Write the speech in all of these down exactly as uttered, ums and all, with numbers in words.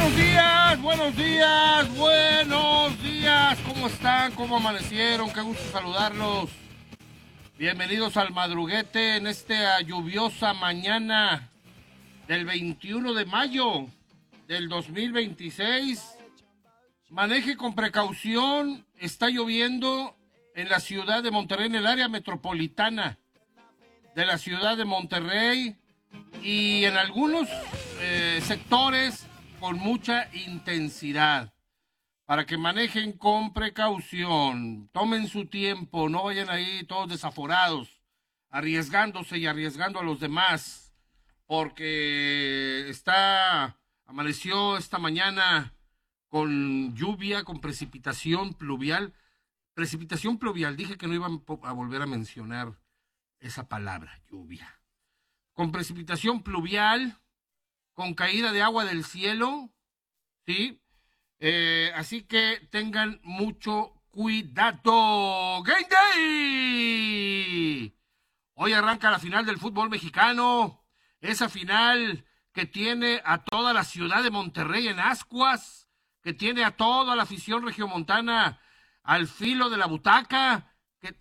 Buenos días, buenos días, buenos días. ¿Cómo están? ¿Cómo amanecieron? Qué gusto saludarlos. Bienvenidos al madruguete en esta lluviosa mañana del veintiuno de mayo del dos mil veintiséis. Maneje con precaución. Está lloviendo en la ciudad de Monterrey, en el área metropolitana de la ciudad de Monterrey y en algunos eh, sectores con mucha intensidad. Para que manejen con precaución, tomen su tiempo, no vayan ahí todos desaforados, arriesgándose y arriesgando a los demás, porque está, amaneció esta mañana con lluvia, con precipitación pluvial. Precipitación pluvial, dije que no iban a volver a mencionar esa palabra, lluvia. Con precipitación pluvial, con caída de agua del cielo, ¿sí? Eh, así que tengan mucho cuidado. ¡Game Day! Hoy arranca la final del fútbol mexicano, esa final que tiene a toda la ciudad de Monterrey en ascuas, que tiene a toda la afición regiomontana al filo de la butaca. Que...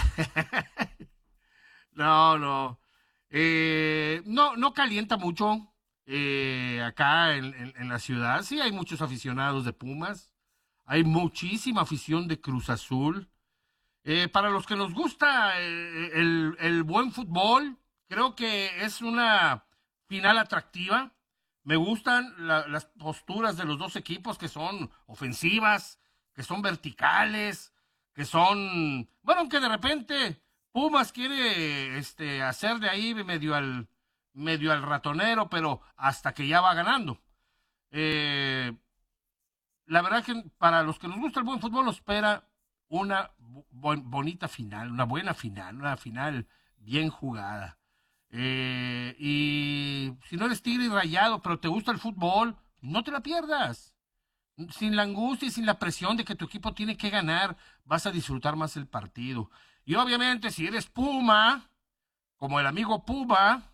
no, no. Eh, no, no calienta mucho eh, acá en, en, en la ciudad. Sí, hay muchos aficionados de Pumas, hay muchísima afición de Cruz Azul. Eh, para los que nos gusta eh, el, el buen fútbol, creo que es una final atractiva. Me gustan la, las posturas de los dos equipos, que son ofensivas, que son verticales, que son, bueno, aunque de repente Pumas quiere este, hacer de ahí medio al, medio al ratonero, pero hasta que ya va ganando. Eh, la verdad que para los que nos gusta el buen fútbol nos espera una bo bonita final, una buena final, una final bien jugada. Eh, y si no eres tigre y rayado, pero te gusta el fútbol, no te la pierdas. Sin la angustia y sin la presión de que tu equipo tiene que ganar, vas a disfrutar más el partido. Y obviamente si eres Puma, como el amigo Puma,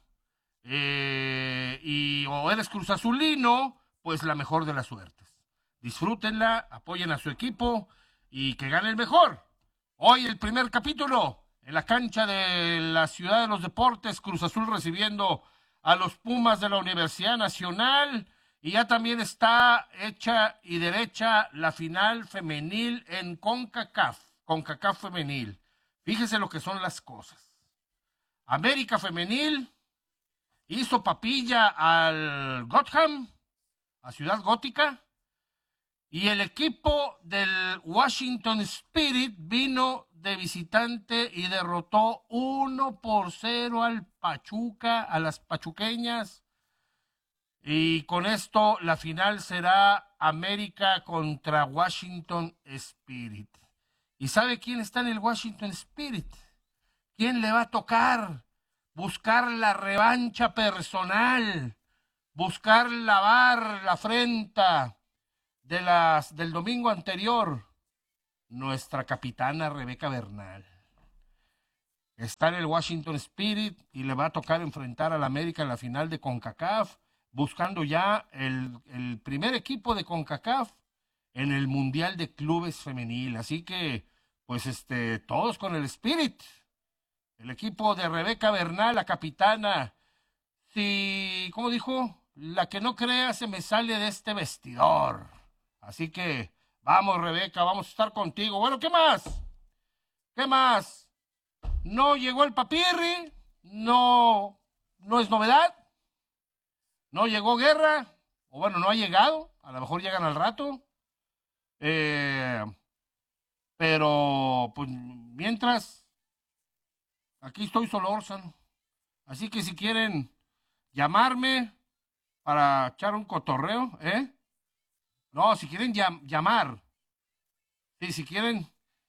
eh, y, o eres Cruz Azulino, pues la mejor de las suertes. Disfrútenla, apoyen a su equipo y que gane el mejor. Hoy el primer capítulo en la cancha de la Ciudad de los Deportes, Cruz Azul recibiendo a los Pumas de la Universidad Nacional. Y ya también está hecha y derecha la final femenil en CONCACAF, CONCACAF femenil. Fíjese lo que son las cosas. América femenil hizo papilla al Gotham, a Ciudad Gótica, y el equipo del Washington Spirit vino de visitante y derrotó uno por cero al Pachuca, a las pachuqueñas. Y con esto la final será América contra Washington Spirit. ¿Y sabe quién está en el Washington Spirit? ¿Quién le va a tocar? Buscar la revancha personal, buscar lavar la afrenta de las, del domingo anterior. Nuestra capitana Rebeca Bernal está en el Washington Spirit y le va a tocar enfrentar al América en la final de CONCACAF, buscando ya el, el primer equipo de CONCACAF en el Mundial de Clubes Femenil. Así que, pues, este, todos con el Spirit. El equipo de Rebeca Bernal, la capitana. Si, ¿cómo dijo? La que no crea se me sale de este vestidor. Así que, vamos, Rebeca, vamos a estar contigo. Bueno, ¿qué más? ¿Qué más? No llegó el papirri, no, no es novedad. No llegó Guerra, o bueno, no ha llegado, a lo mejor llegan al rato. Eh, pero, pues, mientras, aquí estoy Solórzano. Así que si quieren llamarme para echar un cotorreo, ¿eh? No, si quieren llam llamar. Sí, si quieren.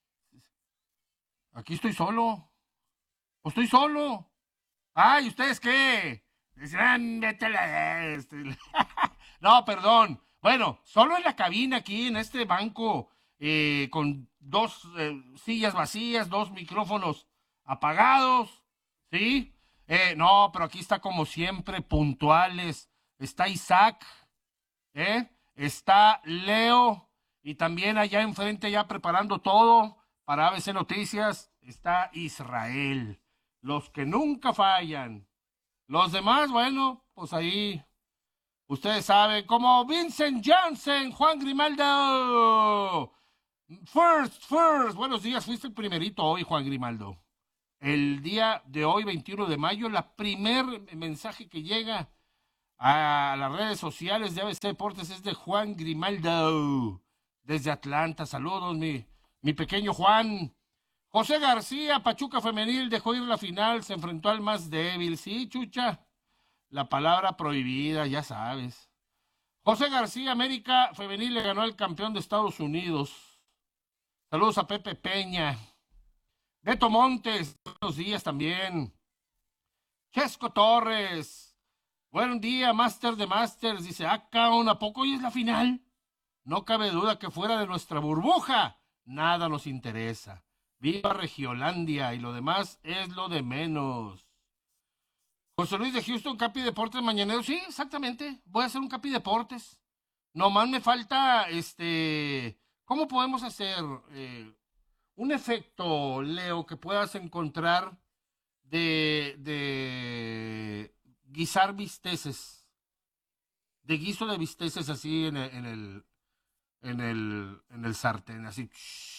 Aquí estoy solo. Pues estoy solo. Ay, ¿ustedes qué? Dicen, este... no, perdón. Bueno, solo en la cabina aquí, en este banco, eh, con dos eh, sillas vacías, dos micrófonos apagados, ¿sí? Eh, no, pero aquí está como siempre, puntuales. Está Isaac, ¿eh? está Leo, y también allá enfrente, ya preparando todo para A B C Noticias, está Israel. Los que nunca fallan. Los demás, bueno, pues ahí, ustedes saben, como Vincent Janssen, Juan Grimaldo. First, first. Buenos días, fuiste el primerito hoy, Juan Grimaldo. El día de hoy, veintiuno de mayo, la primer mensaje que llega a las redes sociales de A B C Deportes es de Juan Grimaldo, desde Atlanta. Saludos, mi, mi pequeño Juan. José García, Pachuca Femenil, dejó ir la final, se enfrentó al más débil. Sí, Chucha, la palabra prohibida, ya sabes. José García, América Femenil le ganó al campeón de Estados Unidos. Saludos a Pepe Peña. Beto Montes, buenos días también. Chesco Torres, buen día, Master de Masters. Dice, acá, ¿a poco hoy es la final? No cabe duda que fuera de nuestra burbuja, nada nos interesa. Viva Regiolandia y lo demás es lo de menos. José Luis de Houston, Capi Deportes Mañanero. Sí, exactamente, voy a hacer un Capi Deportes. Nomás me falta, este, ¿cómo podemos hacer eh, un efecto, Leo, que puedas encontrar de, de guisar bisteces? De guiso de bisteces así en el, en el, en el, en el sartén, así.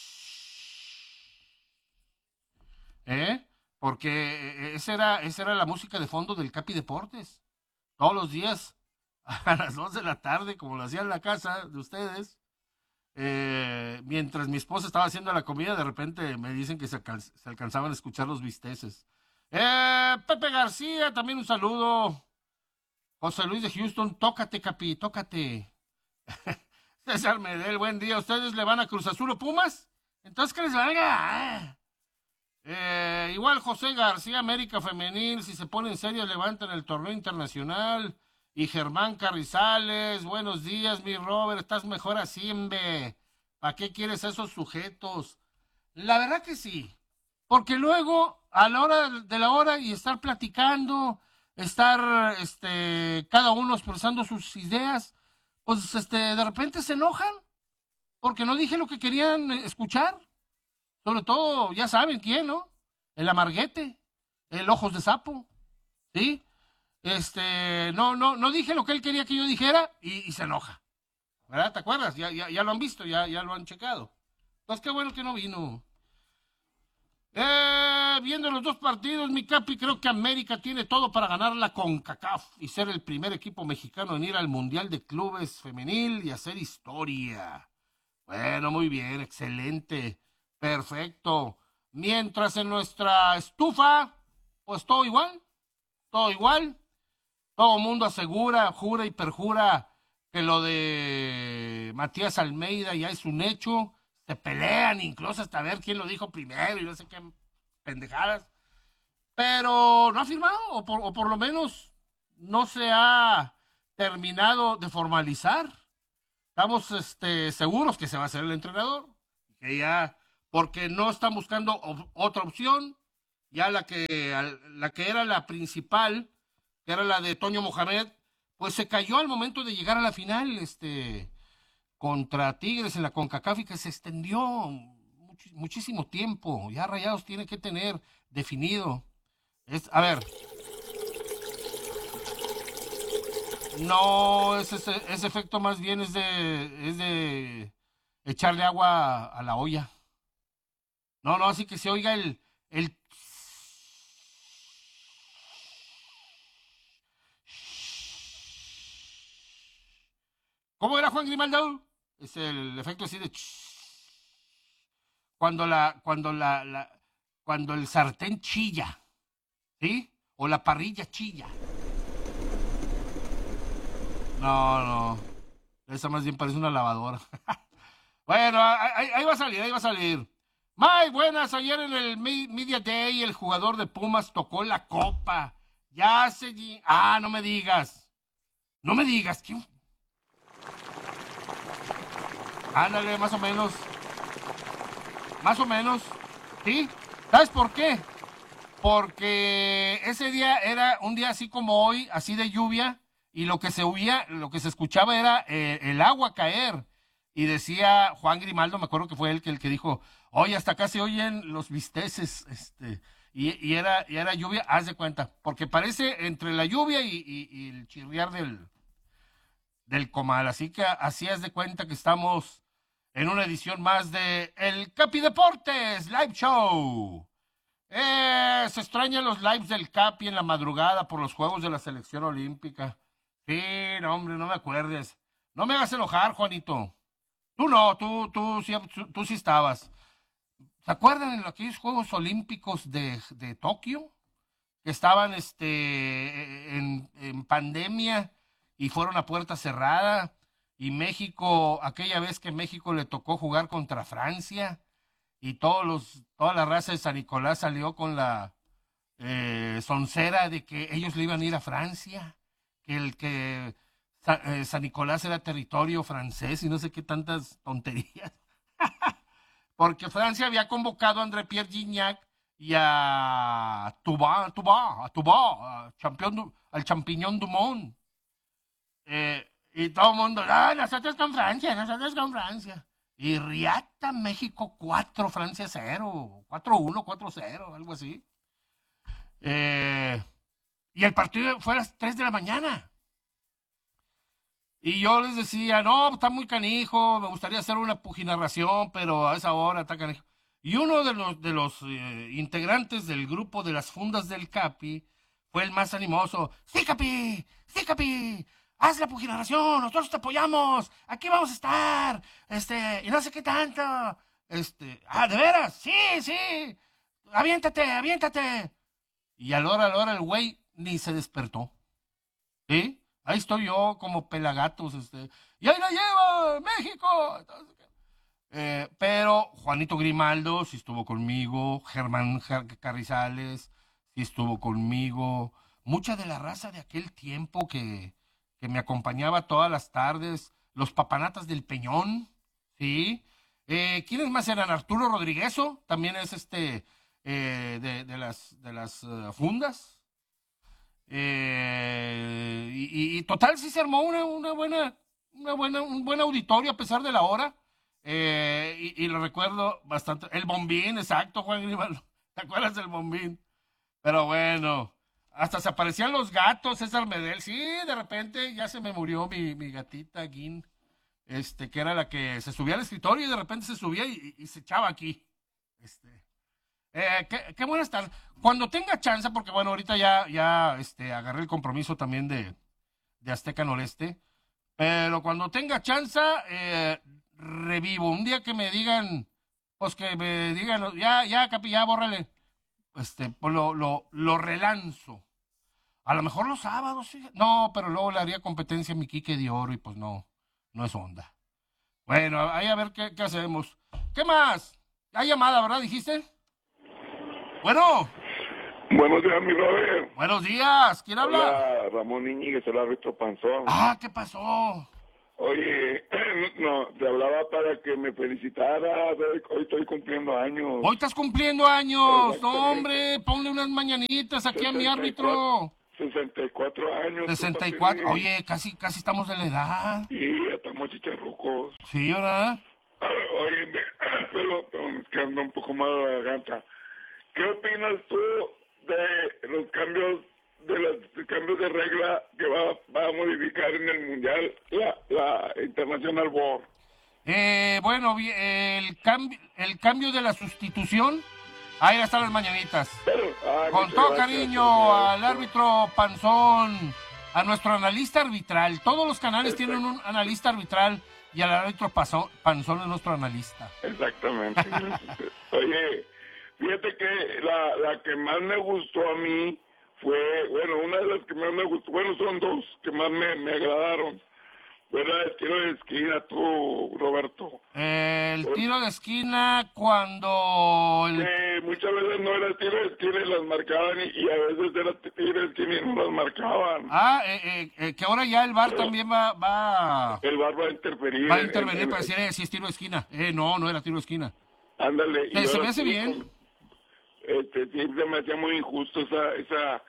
¿Eh? Porque esa era, esa era la música de fondo del Capi Deportes. Todos los días, a las dos de la tarde, como lo hacía en la casa de ustedes, eh, mientras mi esposa estaba haciendo la comida, de repente me dicen que se, alcan se alcanzaban a escuchar los bisteces. Eh, Pepe García, también un saludo. José Luis de Houston, tócate, Capi, tócate. César Medel, buen día. ¿Ustedes le van a Cruz Azul o Pumas? Entonces que les valga. Eh, igual José García, América Femenil, si se ponen serios, levantan el torneo internacional. Y Germán Carrizales, buenos días, mi Robert, estás mejor así, mbe. ¿Para qué quieres esos sujetos? La verdad que sí, porque luego, a la hora de la hora y estar platicando, estar, este, cada uno expresando sus ideas, pues, este, de repente se enojan, porque no dije lo que querían escuchar. Sobre todo, ya saben quién, ¿no? El amarguete, el ojos de sapo, ¿sí? Este, no, no, no dije lo que él quería que yo dijera y, y se enoja. ¿Verdad? ¿Te acuerdas? Ya, ya, ya lo han visto, ya, ya lo han checado. Pues qué bueno que no vino. Eh, viendo los dos partidos, mi Capi, creo que América tiene todo para ganar la CONCACAF y ser el primer equipo mexicano en ir al Mundial de Clubes Femenil y hacer historia. Bueno, muy bien, excelente. Perfecto. Mientras en nuestra estufa, pues todo igual, todo igual. Todo el mundo asegura, jura y perjura que lo de Matías Almeida ya es un hecho. Se pelean incluso hasta ver quién lo dijo primero y no sé qué pendejadas. Pero no ha firmado, o por, o por lo menos no se ha terminado de formalizar. Estamos este, seguros que se va a ser el entrenador, que ya, porque no están buscando op otra opción. Ya la que, la que era la principal, que era la de Toño Mohamed, pues se cayó al momento de llegar a la final, este, contra Tigres en la CONCACAF, y que se extendió much muchísimo tiempo. Ya Rayados tiene que tener definido. Es, a ver. No, ese, ese, ese efecto más bien es de, es de echarle agua a la olla. No, no, así que se oiga el, el ¿cómo era, Juan Grimaldo? Es el efecto así de cuando la, cuando la, la, cuando el sartén chilla, ¿sí? O la parrilla chilla. No, no. Esa más bien parece una lavadora. Bueno, ahí, ahí va a salir, ahí va a salir. May, buenas. Ayer en el Media Day el jugador de Pumas tocó la copa. Ya se... Ah, no me digas. No me digas. ¿Quién? Ándale, más o menos. Más o menos. ¿Sí? ¿Sabes por qué? Porque ese día era un día así como hoy, así de lluvia, y lo que se oía, lo que se escuchaba era eh, el agua caer. Y decía Juan Grimaldo, me acuerdo que fue él que el que dijo, oye, hasta acá se oyen los bisteces, este, y, y era, y era lluvia, haz de cuenta, porque parece entre la lluvia y, y- y el chirriar del, del comal. Así que así haz de cuenta que estamos en una edición más de El Capi Deportes Live Show. Eh, se extrañan los lives del Capi en la madrugada por los Juegos de la Selección Olímpica. Sí, no, hombre, no me acuerdes. No me hagas enojar, Juanito. Tú no, tú, tú, sí, tú, tú sí estabas. ¿Se acuerdan en aquellos Juegos Olímpicos de, de Tokio? Que estaban este, en, en pandemia y fueron a puerta cerrada. Y México, aquella vez que México le tocó jugar contra Francia y todos los, toda la raza de San Nicolás salió con la eh, soncera de que ellos le iban a ir a Francia, que el que Sa- eh, San Nicolás era territorio francés y no sé qué tantas tonterías, porque Francia había convocado a André-Pierre Gignac y a Tuba, Tuba, a Tuba, a campeón du- al champiñón Dumont. Eh, y todo el mundo, ah, nosotros con Francia, nosotros con Francia. Y riata México cuatro, Francia cero, cuatro uno, cuatro cero, algo así. Eh, y el partido fue a las tres de la mañana. Y yo les decía, no, está muy canijo, me gustaría hacer una pujinarración, pero a esa hora está canijo. Y uno de los, de los eh, integrantes del grupo de las fundas del Capi fue el más animoso. Sí, Capi, sí, Capi, haz la pujinarración, nosotros te apoyamos, aquí vamos a estar, este, y no sé qué tanto. Este, ah, ¿de veras? Sí, sí, aviéntate, aviéntate. Y a la hora, a la hora el güey ni se despertó. ¿Sí? Ahí estoy yo como pelagatos, este, y ahí la lleva, México. Eh, pero Juanito Grimaldo sí estuvo conmigo, Germán Jar- Carrizales sí estuvo conmigo, mucha de la raza de aquel tiempo que, que me acompañaba todas las tardes, los papanatas del Peñón, ¿sí? Eh, ¿quiénes más eran? Arturo Rodriguezo, también es este eh, de, de las, de las eh, fundas. Eh, y, y- y total, sí se armó una, una buena, una buena, un buen auditorio a pesar de la hora. Eh, y, y lo recuerdo bastante. El bombín, exacto, Juan Grimaldo. ¿Te acuerdas del bombín? Pero bueno, hasta se aparecían los gatos, César Medel. Sí, de repente ya se me murió mi, mi gatita Gin, este, que era la que se subía al escritorio y de repente se subía y, y se echaba aquí. Este, eh, qué, qué buenas tardes. Cuando tenga chance, porque bueno, ahorita ya, ya este, agarré el compromiso también de, de Azteca Noreste, pero cuando tenga chance, eh, revivo. Un día que me digan, pues que me digan, ya, ya, Capi, ya, bórrale. Este, pues lo, lo, lo relanzo. A lo mejor los sábados, sí. No, pero luego le haría competencia a mi Quique de Oro y pues no, no es onda. Bueno, ahí a ver qué, qué hacemos. ¿Qué más? Hay llamada, ¿verdad? ¿Dijiste? Bueno. Buenos días, mi Robert. Buenos días, ¿quién habla? Hola, Ramón Iñiguez, el árbitro Panzón. Ah, ¿qué pasó? Oye, no, te hablaba para que me felicitara. Hoy hoy estoy cumpliendo años. Hoy estás cumpliendo años, no, Exactamente. hombre, ponle unas mañanitas aquí a mi sesenta y cuatro, árbitro. sesenta y cuatro años. sesenta y tú, cuatro, papi. oye, casi, casi estamos de la edad. Sí, ya estamos chicharrucos. Sí, ¿verdad? Ah, Oye, me- pero, pero me queda un poco más de la garganta. ¿Qué opinas tú de los cambios de los cambios de regla que va, va a modificar en el mundial la, la International Board? Eh, bueno, vi- el, cambio, el cambio de la sustitución, ahí están las mañanitas. Pero, ay, Con muchas todo gracias, cariño muchas al gracias. árbitro Panzón, a nuestro analista arbitral. Todos los canales Exacto. tienen un analista arbitral y al árbitro Pazo- Panzón es nuestro analista. Exactamente. Oye, fíjate que la, la que más me gustó a mí fue, bueno, una de las que más me gustó, bueno, son dos que más me, me agradaron. Fue la de tiro de esquina, tú, Roberto. El tiro de esquina cuando el... Que muchas veces no era tiro de esquina y las marcaban, y, y a veces era tiro de esquina y no las marcaban. Ah, eh, eh, eh, que ahora ya el V A R también va, va, El V A R va a interferir. va a en- intervenir en- para en- decir eh, si es tiro de esquina. Eh, no, no era tiro de esquina. Ándale. Eh, se me ahora hace sí, bien. Este, sí, se me hacía muy injusto esa, esa,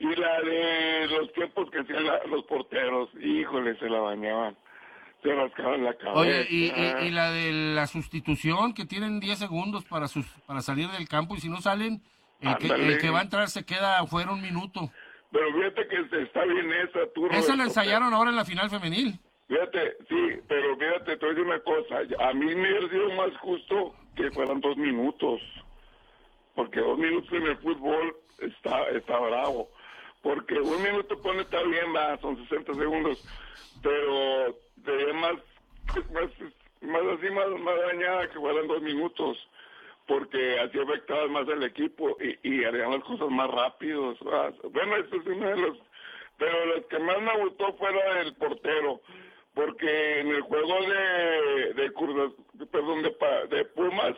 Y la de los tiempos que hacían la- los porteros, híjole, se la bañaban. Se rascaban la cabeza. Oye, y, y, y la de la sustitución, que tienen diez segundos para sus, para salir del campo, y si no salen, el que, el que va a entrar se queda fuera un minuto. Pero fíjate que está bien esa, tú, Eso Roberto, lo ensayaron ahora en la final femenil. Fíjate, sí, pero fíjate, te voy a decir una cosa. A mí me hubiera sido más justo que fueran dos minutos. Porque dos minutos en el fútbol está, está bravo. Porque un minuto pone está bien, va, son sesenta segundos. Pero sería más, más, más así, más, más dañada que fueran dos minutos. Porque así afectaba más al equipo y, y harían las cosas más rápidos. Bueno, eso es uno de los... Pero lo que más me gustó fue la del portero. Porque en el juego de, de, Cruz- perdón, de, Pa- de Pumas,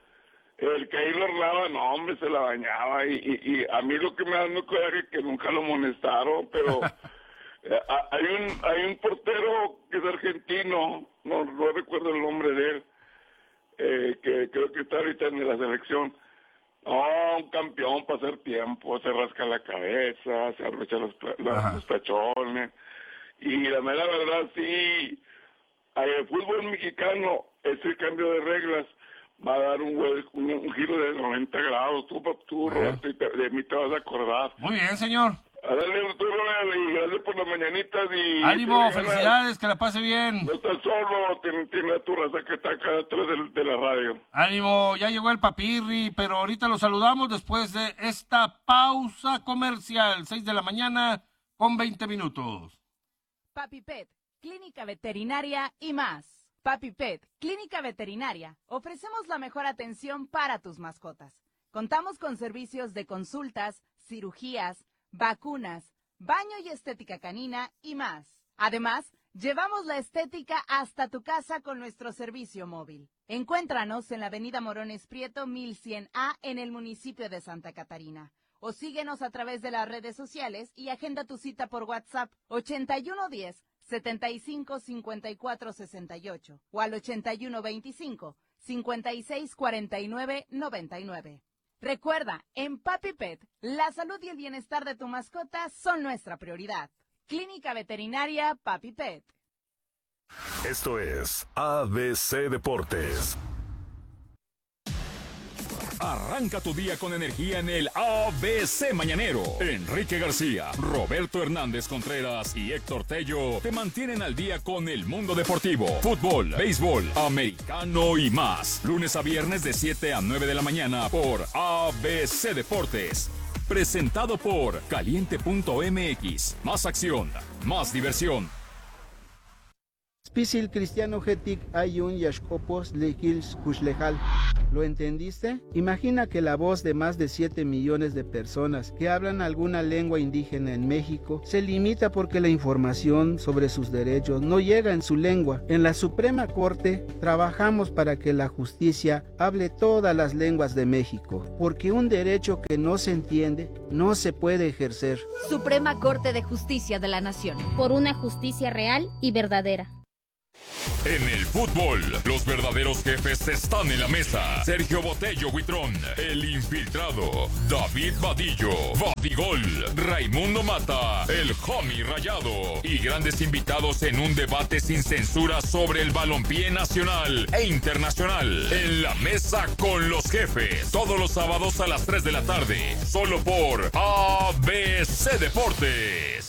el que ahí lo orlaba, no, hombre, se la bañaba. Y, y, y a mí lo que me da mucho coraje es que nunca lo amonestaron, pero eh, a- hay un hay un portero que es argentino, no, no recuerdo el nombre de él, eh, que creo que está ahorita en la selección. No, un campeón para hacer tiempo, se rasca la cabeza, se arrecha los, pe- la- los pechones. Y la mera verdad, sí, el fútbol mexicano, ese cambio de reglas va a dar un, hue- un, un giro de noventa grados. Tú, tú Roberto, y te- de mí te vas a acordar. Muy bien, señor. A darle, tú, Roberto, y gracias por las mañanitas. Y Ánimo, y- felicidades, que la pase bien. No estás solo, tiene, tiene a tu raza que está acá atrás de, de la radio. Ánimo, ya llegó el papirri, pero ahorita lo saludamos después de esta pausa comercial, seis de la mañana con veinte minutos. Papi Pet, clínica veterinaria y más. Papi Pet, clínica veterinaria. Ofrecemos la mejor atención para tus mascotas. Contamos con servicios de consultas, cirugías, vacunas, baño y estética canina y más. Además, llevamos la estética hasta tu casa con nuestro servicio móvil. Encuéntranos en la avenida Morones Prieto mil cien A en el municipio de Santa Catarina. O síguenos a través de las redes sociales y agenda tu cita por WhatsApp ochenta y uno diez, setenta y cinco, cincuenta y cuatro sesenta y ocho o al ochenta y uno veinticinco, cincuenta y seis cuarenta y nueve noventa y nueve. Recuerda, en Papi Pet, la salud y el bienestar de tu mascota son nuestra prioridad. Clínica Veterinaria Papi Pet. Esto es A B C Deportes. Arranca tu día con energía en el A B C Mañanero. Enrique García, Roberto Hernández Contreras y Héctor Tello te mantienen al día con el mundo deportivo, fútbol, béisbol, americano y más. Lunes a viernes de siete a nueve de la mañana por A B C Deportes. Presentado por Caliente punto M X. Más acción, más diversión. Spisil cristiano getic ayun yashkopos lekils kushlejal. ¿Lo entendiste? Imagina que la voz de más de siete millones de personas que hablan alguna lengua indígena en México se limita porque la información sobre sus derechos no llega en su lengua. En la Suprema Corte trabajamos para que la justicia hable todas las lenguas de México, porque un derecho que no se entiende no se puede ejercer. Suprema Corte de Justicia de la Nación. Por una justicia real y verdadera. En el fútbol, los verdaderos jefes están en la mesa. Sergio Botello Huitrón, el infiltrado. David Vadillo, Vadigol. Raimundo Mata, el homie rayado. Y grandes invitados en un debate sin censura sobre el balompié nacional e internacional. En la mesa con los jefes. Todos los sábados a las tres de la tarde. Solo por A B C Deportes.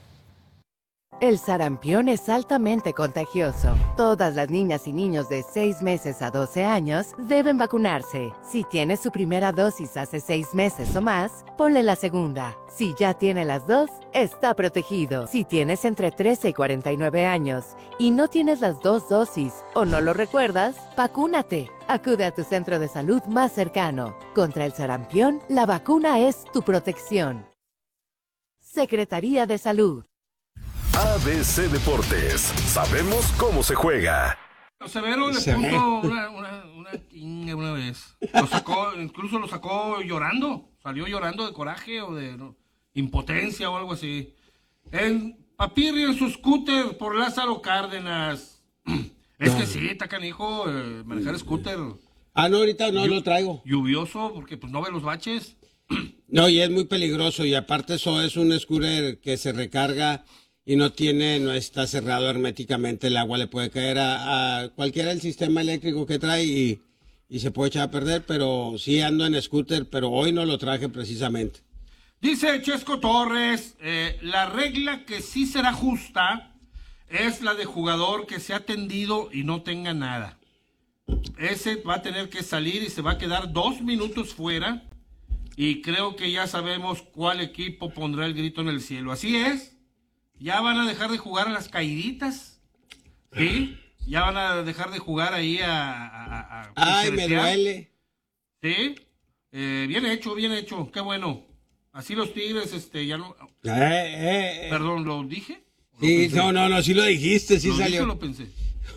El sarampión es altamente contagioso. Todas las niñas y niños de seis meses a doce años deben vacunarse. Si tiene su primera dosis hace seis meses o más, ponle la segunda. Si ya tiene las dos, está protegido. Si tienes entre trece y cuarenta y nueve años y no tienes las dos dosis o no lo recuerdas, vacúnate. Acude a tu centro de salud más cercano. Contra el sarampión, la vacuna es tu protección. Secretaría de Salud. A B C Deportes. Sabemos cómo se juega. Severo le puso una, una, una tinga una vez. Lo sacó, incluso lo sacó llorando. Salió llorando de coraje o de no, impotencia o algo así. En Papirri en su scooter por Lázaro Cárdenas. Es que sí, está canijo eh, manejar scooter. Ah, no, ahorita no lo traigo. Lluvioso, porque pues no ve los baches. No, y es muy peligroso, y aparte eso es un scooter que se recarga y no tiene, no está cerrado herméticamente, el agua le puede caer a, a cualquiera del sistema eléctrico que trae y, y se puede echar a perder, pero sí ando en scooter, pero hoy no lo traje precisamente. Dice Chesco Torres, eh, la regla que sí será justa es la de jugador que sea atendido y no tenga nada. Ese va a tener que salir y se va a quedar dos minutos fuera. Y creo que ya sabemos cuál equipo pondrá el grito en el cielo. Así es. Ya van a dejar de jugar a las caíditas. ¿Sí? Ya van a dejar de jugar ahí a... a, a Ay, me duele. ¿Sí? Eh, bien hecho, bien hecho. Qué bueno. Así los Tigres, este, ya no... Eh, eh, eh. Perdón, ¿lo dije? Sí, no, no, no, sí lo dijiste, sí ¿Lo salió. dije o lo pensé?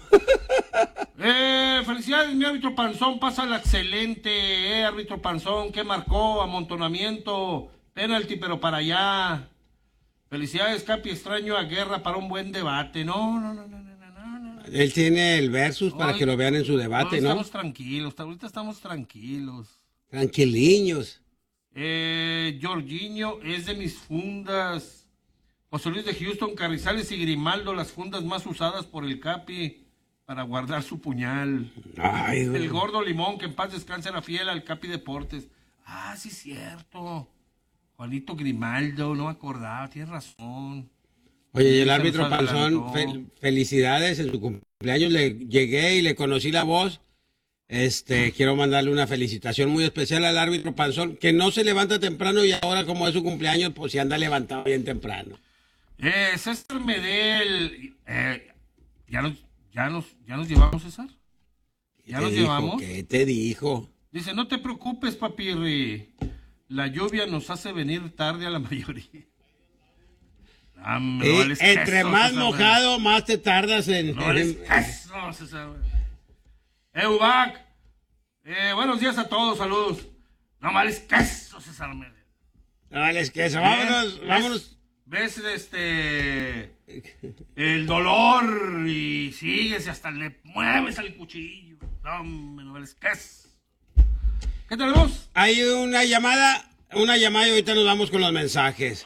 Eh, felicidades, mi árbitro Panzón, pasa la excelente, eh, árbitro Panzón, que marcó, amontonamiento, penalti, pero para allá. Felicidades, Capi, extraño a Guerra para un buen debate. No, no, no, no, no, no, no. Él tiene el versus para Hoy, que lo vean en su debate, hoy ¿no? Estamos tranquilos, ahorita estamos tranquilos. Tranquiliños. Eh, Jorginho es de mis fundas. José Luis de Houston, Carrizales y Grimaldo, las fundas más usadas por el Capi para guardar su puñal. Ay, el güey. gordo Limón, que en paz descanse, era fiel al Capi Deportes. Ah, sí, cierto. Juanito Grimaldo, no me acordaba, tienes razón. Oye, y el Se árbitro nos adelantó. Panzón, fel- felicidades, en su cumpleaños le llegué y le conocí la voz. Este, quiero mandarle una felicitación muy especial al árbitro Panzón, que no se levanta temprano y ahora como es su cumpleaños, pues sí anda levantado bien temprano. Eh, César Medel, eh, ¿ya, nos, ya, nos, ¿ya nos llevamos, César? ¿Ya ¿Qué nos dijo? llevamos? ¿Qué te dijo? Dice, no te preocupes, papirri. La lluvia nos hace venir tarde a la mayoría. Ah, me Eh, vales entre queso, más César, mojado, más te tardas en... no vales en- queso, César. Eh, Ubac. Eh, buenos días a todos, saludos. No vales queso, César Medel. No vales que eso, vámonos, ¿Ves? vámonos. ¿Ves este el dolor y sigues y hasta le mueves al cuchillo? No, me no vales queso. ¿Qué tenemos? Hay una llamada, una llamada y ahorita nos vamos con los mensajes.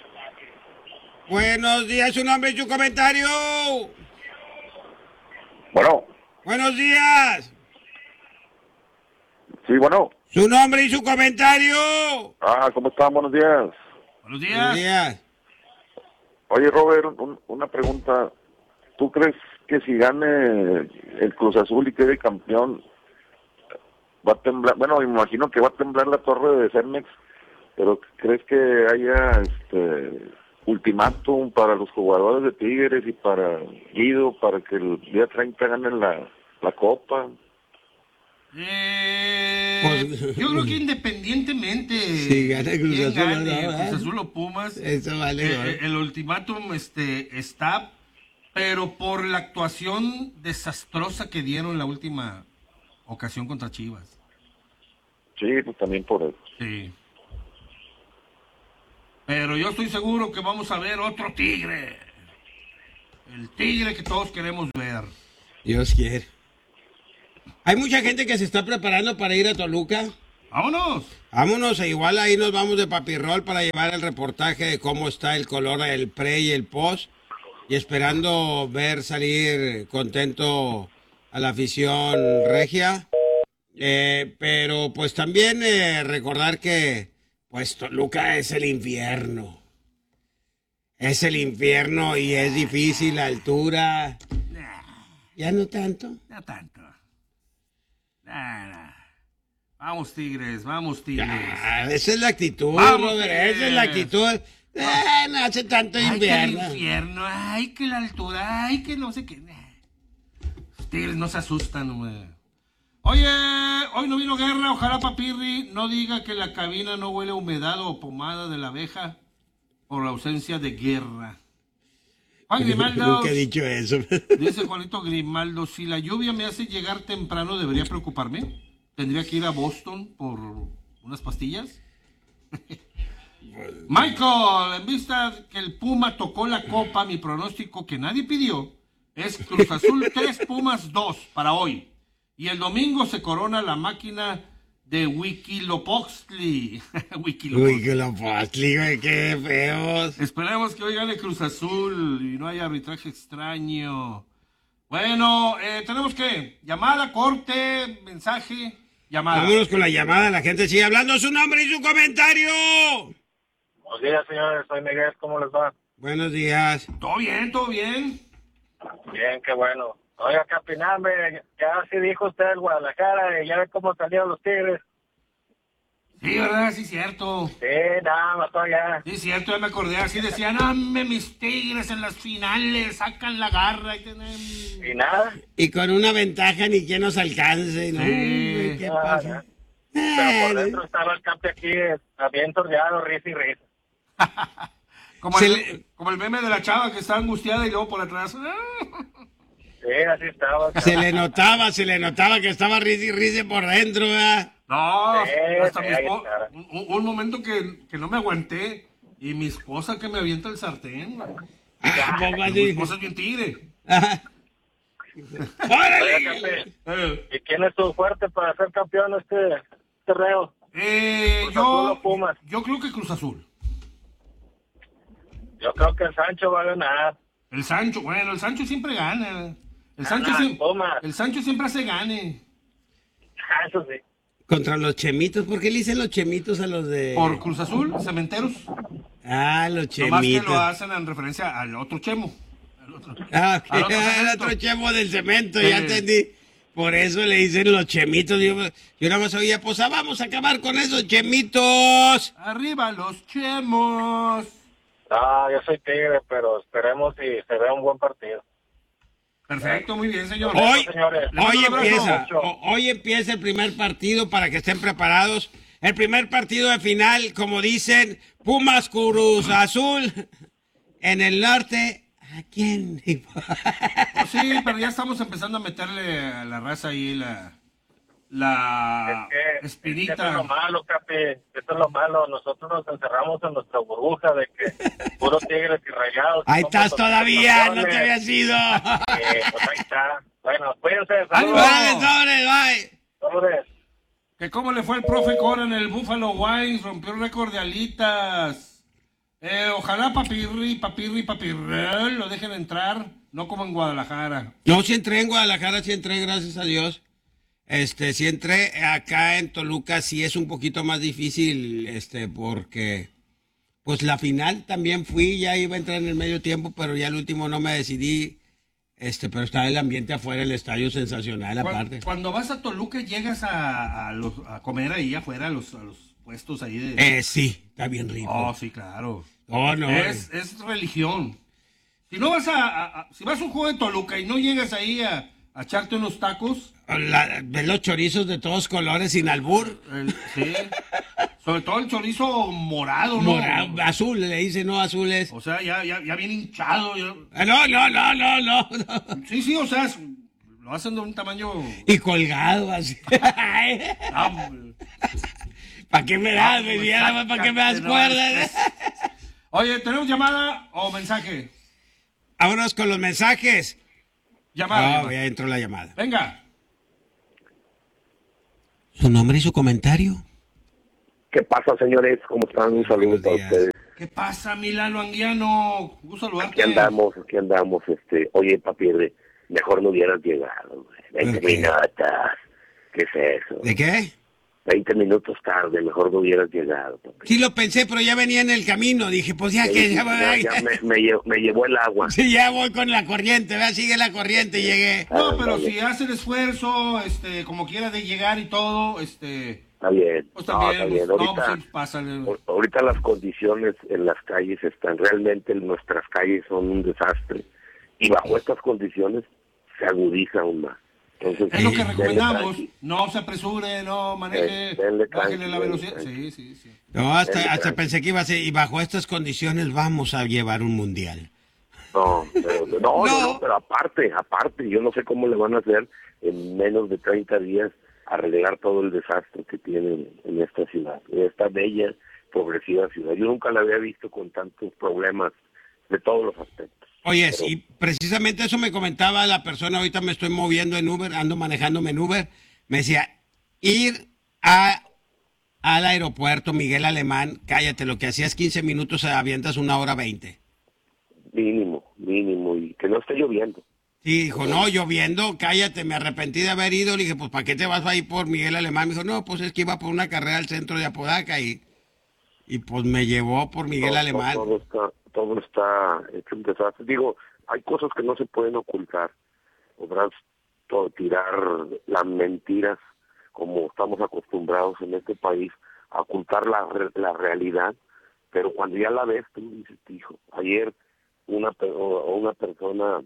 Buenos días, su nombre y su comentario. Bueno, Buenos días. sí, bueno. Su nombre y su comentario. Ah, ¿cómo están? Buenos días. Buenos días. Buenos días. Oye, Robert, un- una pregunta. ¿Tú crees que si gane el Cruz Azul y quede campeón, va a temblar? Bueno, me imagino que va a temblar la torre de Cemex, pero ¿crees que haya este ultimátum para los jugadores de Tigres y para Guido para que el día treinta ganen la, la Copa? Eh, Pues- yo creo que independientemente Si gana Cruz quién Azul, gane, ¿no? Cruz Azul o Pumas, Eso vale, eh, ¿no? eh, el ultimátum este, está, pero por la actuación desastrosa que dieron en la última ocasión contra Chivas. Sí, pues también por eso. Sí. Pero yo estoy seguro que vamos a ver otro tigre. El tigre que todos queremos ver. Dios quiere. Hay mucha gente que se está preparando para ir a Toluca. ¡Vámonos! Vámonos, e igual ahí nos vamos de papirrol para llevar el reportaje de cómo está el color del pre y el post. Y esperando ver salir contento a la afición regia. Eh, pero pues también eh, recordar que pues Toluca es el infierno. Es el infierno y es difícil la altura. Ya no tanto. Ya tanto. Nah, nah. Vamos, Tigres, vamos, Tigres. Ah, esa es la actitud, Vamos, Robert, esa es la actitud. Eh, no hace tanto Ay, que el invierno. infierno, ay, que la altura, ay, que no sé qué. Los Tigres no se asustan, hombre. Oye, hoy no vino Guerra, ojalá Papirri no diga que la cabina no huele a humedad o pomada de la abeja por la ausencia de Guerra. Juan Grimaldo, Nunca he dicho eso. dice Juanito Grimaldo, si la lluvia me hace llegar temprano, ¿debería preocuparme? ¿Tendría que ir a Boston por unas pastillas? Michael, en vista que el Puma tocó la copa, mi pronóstico que nadie pidió es Cruz Azul tres, Pumas dos para hoy. Y el domingo se corona la máquina de Huitzilopochtli. Huitzilopochtli. Huitzilopochtli, güey, qué feos. Esperemos que hoy gane Cruz Azul y no haya arbitraje extraño. Bueno, eh, tenemos que llamada, corte, mensaje, llamada. Vámonos con la llamada, la gente sigue hablando su nombre y su comentario. Buenos días, señores, soy Miguel, ¿cómo les va? Buenos días. Todo bien, todo bien. Bien, qué bueno. Oiga, capiname, ya sí dijo usted el Guadalajara y ya ve cómo salieron los Tigres. Sí, ¿verdad? Sí, cierto. Sí, nada, más todavía. Sí, cierto, ya me acordé. Así decían, no, me, mis Tigres en las finales sacan la garra. Y, tienen... y nada. Y con una ventaja ni quien nos alcance, ¿no? Sí. ¿Qué ah, pasa? Pero por dentro estaba el campe aquí, bien tordeado, risa y risa. como, Se el, le- como el meme de la chava que está angustiada y luego por atrás. Sí, así estaba. Se le notaba, se le notaba que estaba risa y risa por dentro, ¿verdad? No, Sí, hasta sí, mi ahí esposa. está. Un, un momento que, que no me aguanté. Y mi esposa que me avienta el sartén. Ah, poco Mi así. esposa es bien tigre. Ajá. Oiga, ¡Órale! campe, Eh, ¿y quién es tu fuerte para ser campeón este torneo? eh, Cruz Azul yo, o Pumas. yo creo que Cruz Azul. Yo creo que el Sancho va a ganar. El Sancho, bueno, el Sancho siempre gana. El Sancho, Gana, siempre, toma. el Sancho siempre hace gane. Ah, eso sí. Contra los chemitos, ¿por qué le dicen los chemitos a los de...? Por Cruz Azul, Cementeros. Ah, los Nomás que chemitos. lo hacen en referencia al otro Chemo. Al otro. Ah, Al otro el cemento. otro chemo del cemento, Sí. ya entendí. Por eso le dicen los chemitos. Yo, yo nada más oía, pues ah, vamos a acabar con esos chemitos. Arriba los Chemos. Ah, yo soy tigre, pero esperemos si se vea un buen partido. Perfecto, muy bien, señor. Hoy, señores. Le mando hoy un abrazo. empieza, ho- hoy empieza el primer partido para que estén preparados. El primer partido de final, como dicen, Pumas Cruz Azul. En el norte, ¿a quién? Pues sí, pero ya estamos empezando a meterle a la raza ahí la, la Es que, espinita. es que eso es lo malo, Capi. Eso es lo malo. Nosotros nos encerramos en nuestra burbuja de que puro tigres y rayados. Ahí somos estás los todavía, no te campeones. habías ido. Eh, pues ahí está. Bueno, cuídense. ¡Ánimo! Saludos. Órale, sobre, bye. Sobres. Que cómo le fue el profe Cora en el Buffalo Wines, rompió el récord de alitas. Eh, ojalá Papirri, Papirri, Papirrel lo dejen entrar, no como en Guadalajara. No, sí entré en Guadalajara, sí entré, gracias a Dios. Este, sí entré acá en Toluca, sí es un poquito más difícil, este, porque, pues la final también fui, ya iba a entrar en el medio tiempo, pero ya al último no me decidí, este, pero estaba el ambiente afuera, el estadio sensacional Cu- aparte. Cuando vas a Toluca llegas a, a, los, a comer ahí afuera, a los, a los puestos ahí de... Eh, sí, está bien rico. Oh, sí, claro. Oh, no. Es, es religión. Si no vas a, a- a- si vas a un juego de Toluca y no llegas ahí a, a echarte unos tacos, La- ves los chorizos de todos colores sin albur. el- sí, sobre todo el chorizo morado, ¿no? Morado, azul, le dice, no azules. O sea, ya, ya, ya bien hinchado. ya- Ah, no, no, no, no, no, no. Sí, sí, o sea, es- lo hacen de un tamaño... Y colgado así. Ah, hombre. ¿Para qué me das, Ah, me pues, diera, ¿para qué me das sácate, no, cuerdas? Oye, ¿tenemos llamada o mensaje? Vámonos con los mensajes. Llamada. Ah, ya entró la llamada. Venga. ¿Su nombre y su comentario? ¿Qué pasa, señores? ¿Cómo están? Un saludo Buenos para días. ustedes. ¿Qué pasa, Milano Anguiano? Gusto saludarte. Aquí andamos, aquí andamos. Este, oye, papi, de- mejor no hubieras llegado. güey. veinte ¿Por qué? minutos. ¿Qué es eso? ¿De qué? veinte minutos tarde, mejor no hubieras llegado, papi. Sí lo pensé, pero ya venía en el camino. Dije, pues ya que ya, Ya- ya me, me lle- me llevó el agua. Sí, ya voy con la corriente, vea, sigue la corriente y llegué. No, pero Ándale. si hace el esfuerzo, este, como quiera de llegar y todo, este, Está bien. pues No, también, está bien. pues, no, Ahorita, pues sí, pásale. ahor- ahorita las condiciones en las calles están, realmente nuestras calles son un desastre. Y bajo estas condiciones se agudiza aún más. Entonces, Es lo que denle recomendamos, tranqui. no se apresure, no maneje, Eh, denle bájele tranqui, la denle velocidad. tranqui. Sí, sí, sí. No, hasta, Denle hasta tranqui. pensé que iba a ser, y bajo estas condiciones vamos a llevar un mundial. No, pero, no, no, No. no, pero aparte, aparte, yo no sé cómo le van a hacer en menos de treinta días arreglar todo el desastre que tienen en esta ciudad, en esta bella, progresiva ciudad. Yo nunca la había visto con tantos problemas de todos los aspectos. Oye, Pero- y precisamente eso me comentaba la persona, ahorita me estoy moviendo en Uber, ando manejándome en Uber, me decía, ir a, al aeropuerto Miguel Alemán, cállate, lo que hacías quince minutos avientas una hora veinte. Mínimo, mínimo, y que no esté lloviendo. Sí, dijo, no, lloviendo, cállate, me arrepentí de haber ido. Le dije, pues, ¿para qué te vas a ir por Miguel Alemán? Me dijo, no, pues es que iba por una carrera al centro de Apodaca y, y pues me llevó por Miguel todo, Alemán. Todo está, todo está hecho un desastre. Digo, hay cosas que no se pueden ocultar. Podrás todo, tirar las mentiras como estamos acostumbrados en este país a ocultar la, la realidad, pero cuando ya la ves, tú dices, hijo, ayer una, una persona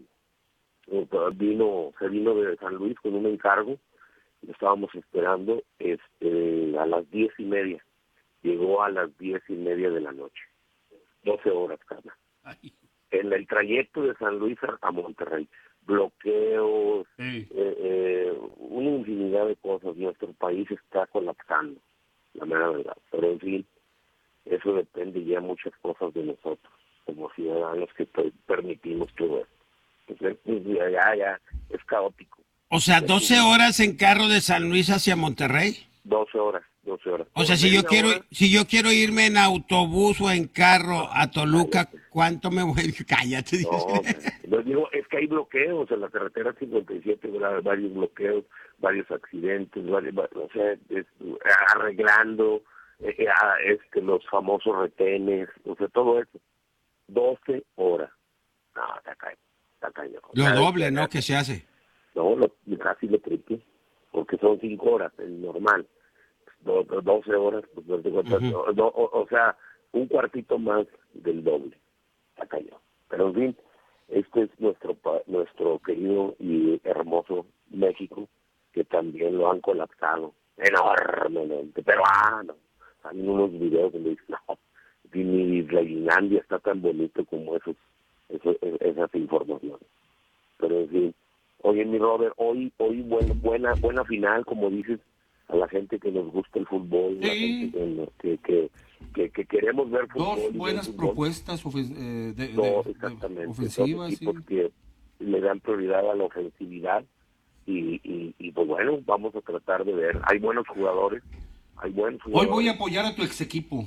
vino, se vino de San Luis con un encargo, lo estábamos esperando este, a las diez y media, llegó a las diez y media de la noche, doce horas, Carla. En el trayecto de San Luis a, a Monterrey, bloqueos, sí. eh, eh, una infinidad de cosas. Nuestro país está colapsando, la mera verdad, pero en fin, eso depende ya muchas cosas de nosotros, como ciudadanos que permitimos todo esto. Entonces, ya, ya, es caótico. O sea, doce horas en carro de San Luis hacia Monterrey. doce horas, doce horas. O sea, si yo quiero, hora... si yo quiero irme en autobús o en carro a Toluca, cállate. ¿Cuánto me voy? Cállate. No, no, digo, es que hay bloqueos en la carretera cincuenta y siete, varios bloqueos, varios accidentes, varios, o sea, es, arreglando eh, este, los famosos retenes, o sea, todo eso. doce horas. No, está cañón. Lo doble, ¿no? ¿Qué se hace? No, lo, casi lo triple, porque son cinco horas, el normal. Do, do, doce horas, pues, uh-huh. do, o, o sea, un cuartito más del doble. Está cañón. Pero en fin, este es nuestro nuestro querido y hermoso México, que también lo han colapsado enormemente. Pero, ah, no. Hay unos videos donde dicen, no, ni Islandia está tan bonito como esos. Eso, esas informaciones. Pero en fin, oye, mi Robert, hoy hoy buena buena buena final, como dices, a la gente que nos gusta el fútbol, sí. La gente que, que, que, que queremos ver fútbol. Dos buenas fútbol. propuestas ofen- eh, de, Dos, de, exactamente. de ofensivas. Dos equipos sí. que le dan prioridad a la ofensividad y, y, y pues bueno, vamos a tratar de ver. Hay buenos jugadores, hay buenos jugadores. Hoy voy a apoyar a tu ex equipo.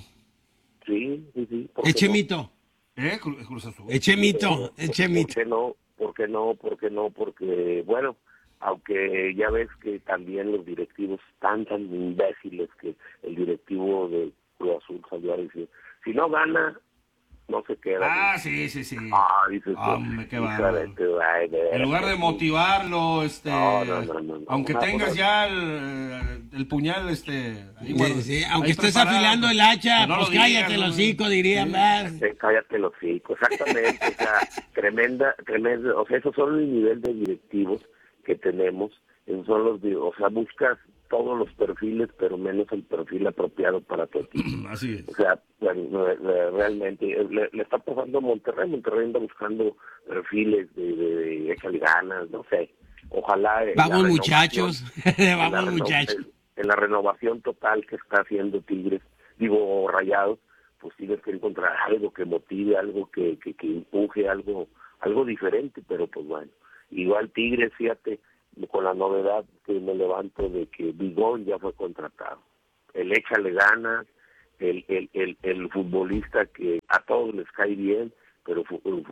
Sí, sí, sí. Echemito. No? ¿Eh? Cruz Azul. Echemito, Echemito. ¿Por qué no? ¿Por qué no? ¿Por qué no? Porque, bueno, aunque ya ves que también los directivos están tan imbéciles que el directivo de Cruz Azul salió a decir, si no gana, no se queda. Ah, ¿no? sí, sí, sí. Ah, dices, Hombre, qué bárbaro. En lugar de motivarlo, este, no, no, no, no, no, aunque no, tengas no, ya el, el puñal, este, ahí, bueno, sí, sí, aunque ahí estés afilando el hacha, no pues cállate el hocico, dirían más. Sí, cállate el hocico, exactamente, o sea, tremenda, tremenda, o sea, esos son el nivel de directivos que tenemos, esos son los, o sea, buscas todos los perfiles, pero menos el perfil apropiado para tu equipo. Así es. O sea, bueno, realmente le, le está pasando a Monterrey. Monterrey anda buscando perfiles de, de, de échale ganas, no sé. Ojalá. Vamos muchachos, vamos en muchachos. En, en la renovación total que está haciendo Tigres, digo Rayados, pues tienes que encontrar algo que motive, algo que, que, que empuje, algo, algo diferente, pero pues bueno. Igual Tigres, fíjate, con la novedad que me levanto de que Bigón ya fue contratado. El échale ganas, el, el, el, el futbolista que a todos les cae bien, pero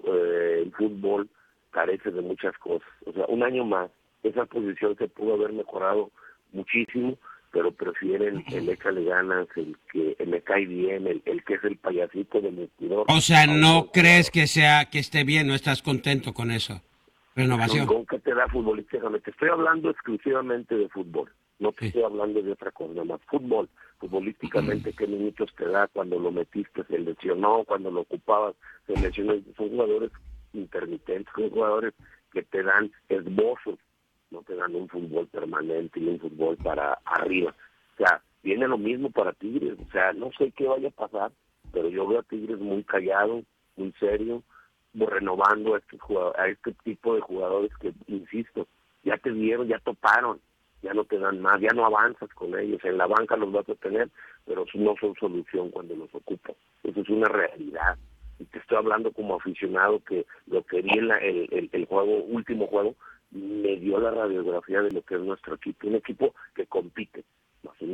eh, el fútbol carece de muchas cosas. O sea, un año más, esa posición se pudo haber mejorado muchísimo, pero prefieren el échale ganas, el que me cae bien, el, el que es el payasito del vestidor. O sea, ¿no crees que sea que esté bien? ¿No estás contento con eso? Renovación. ¿Con qué te da futbolísticamente? Te estoy hablando exclusivamente de fútbol. No te sí. estoy hablando de otra cosa, nada más. Fútbol, futbolísticamente, ¿qué minutos te da cuando lo metiste, se lesionó, cuando lo ocupabas, se lesionó? Son jugadores intermitentes, son jugadores que te dan esbozos, no te dan un fútbol permanente y un fútbol para arriba. O sea, viene lo mismo para Tigres. O sea, no sé qué vaya a pasar, pero yo veo a Tigres muy callado, muy serio, renovando a, estos jugadores, a este tipo de jugadores que, insisto, ya te dieron, ya toparon, ya no te dan más, ya no avanzas con ellos. En la banca los vas a tener, pero no son solución cuando los ocupas. Eso es una realidad. Y te estoy hablando como aficionado que lo que vi en la, el, el, el juego, último juego, me dio la radiografía de lo que es nuestro equipo. Un equipo que compite. Un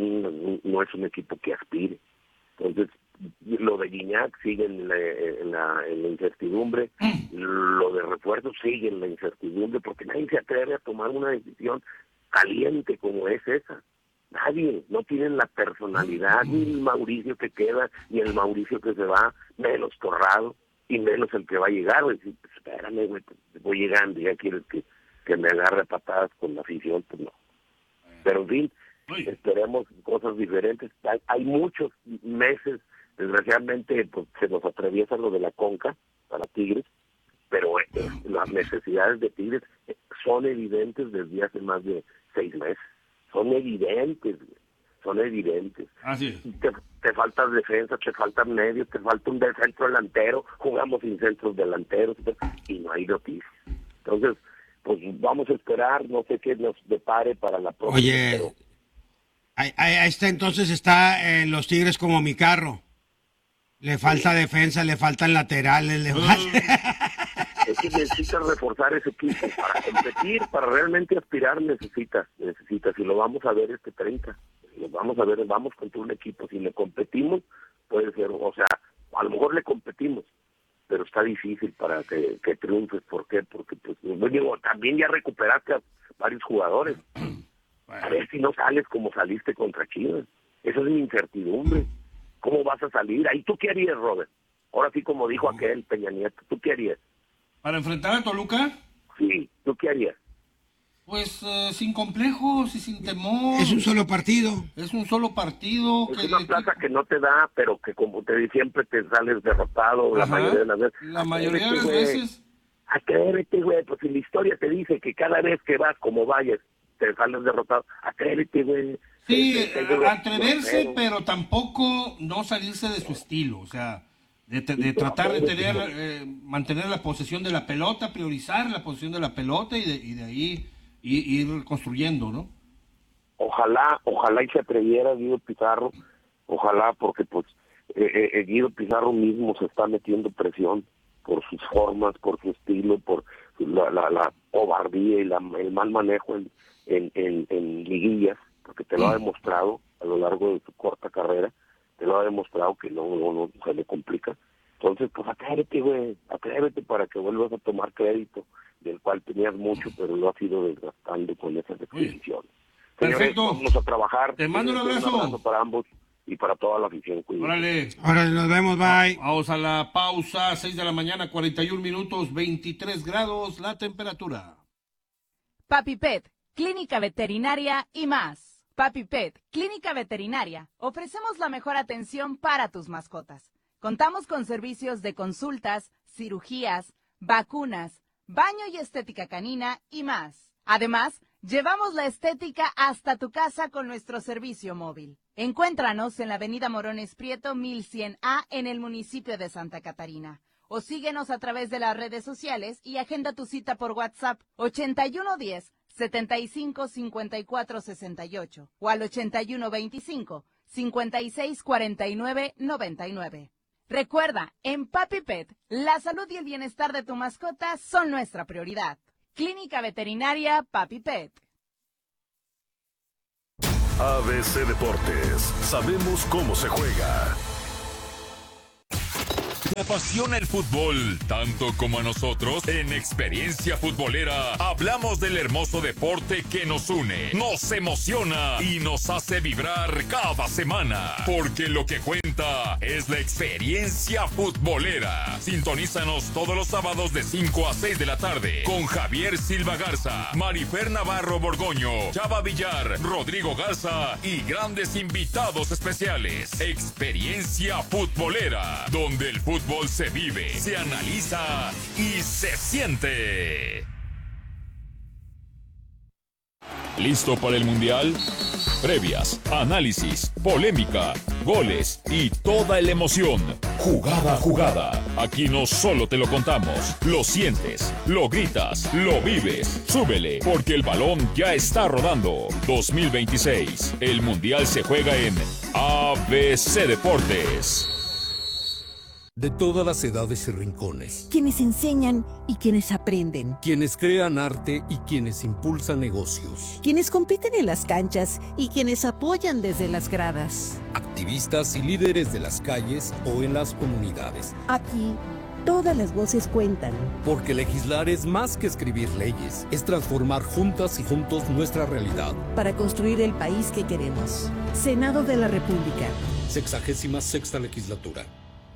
un, no es un equipo que aspire. Entonces, lo de Gignac sigue en la, en la, en la incertidumbre, lo de refuerzo sigue en la incertidumbre, porque nadie se atreve a tomar una decisión caliente como es esa. Nadie, no tienen la personalidad, ni el Mauricio que queda, ni el Mauricio que se va, menos Torrado, y menos el que va a llegar. Güey, espérame, güey, voy llegando, ya quieres que, que me agarre patadas con la afición, pues no. Pero en fin, esperemos cosas diferentes. Hay, hay muchos meses, desgraciadamente, pues, se nos atraviesa lo de la Conca para Tigres, pero eh, las necesidades de Tigres son evidentes desde hace más de seis meses. Son evidentes, son evidentes. Así es. Te, te falta defensa, te faltan medios, te falta un centro delantero, jugamos sin centros delanteros y no hay noticias. Entonces, pues vamos a esperar, no sé qué nos depare para la próxima. Oye, pero... ahí, ahí está, entonces está eh, los Tigres como mi carro. Le falta sí. defensa, le faltan laterales, le falta... Es que necesitas reforzar ese equipo para competir, para realmente aspirar necesitas, necesitas, y lo vamos a ver este treinta, lo vamos a ver, vamos contra un equipo, si le competimos, puede ser, o sea, a lo mejor le competimos, pero está difícil para que, que triunfes. ¿Por qué? Porque pues, digo, también ya recuperaste a varios jugadores, a ver si no sales como saliste contra Chivas, eso es mi incertidumbre, ¿cómo vas a salir? Ahí tú qué harías, Robert, ahora sí como dijo aquel Peña Nieto, ¿tú qué harías? ¿Para enfrentar a Toluca? Sí, ¿tú qué harías? Pues uh, sin complejos y sin temor. Es un solo partido. Es un solo partido. Es que una le... plaza que no te da, pero que como te di siempre te sales derrotado. Ajá, la mayoría de las veces. La mayoría de las veces. Atrévete, güey, pues si la historia te dice que cada vez que vas, como vayas, te sales derrotado. Atrévete, güey. Sí, atreverse, pero tampoco no salirse de su estilo, o sea... De, de tratar de tener, eh, mantener la posesión de la pelota, priorizar la posesión de la pelota y de, y de ahí ir, ir construyendo, ¿no? Ojalá, ojalá y se atreviera Guido Pizarro, ojalá, porque pues eh, eh, Guido Pizarro mismo se está metiendo presión por sus formas, por su estilo, por la, la, la cobardía y la, el mal manejo en, en, en, en liguillas, porque te lo ha demostrado a lo largo de su corta carrera. Te lo ha demostrado que no, no, no se le complica. Entonces, pues atrévete, güey, atrévete para que vuelvas a tomar crédito, del cual tenías mucho, pero lo has ido desgastando con esas exhibiciones. Perfecto. Señores, vamos a trabajar. Te mando un abrazo. Un abrazo para ambos y para toda la afición. Cuídense. Órale. Órale, nos vemos, bye. Vamos a la pausa, seis de la mañana, cuarenta y un minutos, veintitrés grados la temperatura. Papi Pet, Clínica Veterinaria y más. Papi Pet, Clínica Veterinaria. Ofrecemos la mejor atención para tus mascotas. Contamos con servicios de consultas, cirugías, vacunas, baño y estética canina y más. Además, llevamos la estética hasta tu casa con nuestro servicio móvil. Encuéntranos en la avenida Morones Prieto mil cien A en el municipio de Santa Catarina. O síguenos a través de las redes sociales y agenda tu cita por WhatsApp ochenta y uno diez, setenta y cinco, cincuenta y cuatro sesenta y ocho o al ochenta y uno veinticinco, cincuenta y seis cuarenta y nueve noventa y nueve. Recuerda, en Papi Pet, la salud y el bienestar de tu mascota son nuestra prioridad. Clínica Veterinaria Papi Pet. A B C Deportes, sabemos cómo se juega. Te apasiona el fútbol tanto como a nosotros. En Experiencia Futbolera hablamos del hermoso deporte que nos une, nos emociona y nos hace vibrar cada semana. Porque lo que cuenta es la experiencia futbolera. Sintonízanos todos los sábados de cinco a seis de la tarde con Javier Silva Garza, Marifer Navarro Borgoño, Chava Villar, Rodrigo Garza y grandes invitados especiales. Experiencia Futbolera, donde el fútbol se vive, se analiza y se siente. ¿Listo para el Mundial? Previas, análisis, polémica, goles y toda la emoción. Jugada a jugada. Aquí no solo te lo contamos, lo sientes, lo gritas, lo vives. Súbele, porque el balón ya está rodando. dos mil veintiséis. El Mundial se juega en A B C Deportes. De todas las edades y rincones. Quienes enseñan y quienes aprenden. Quienes crean arte y quienes impulsan negocios. Quienes compiten en las canchas y quienes apoyan desde las gradas. Activistas y líderes de las calles o en las comunidades. Aquí, todas las voces cuentan. Porque legislar es más que escribir leyes, es transformar juntas y juntos nuestra realidad. Para construir el país que queremos. Senado de la República. Sexagésima sexta legislatura.